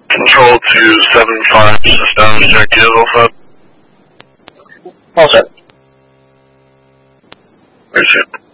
Control 275, establish check Alpha. All set. Appreciate it.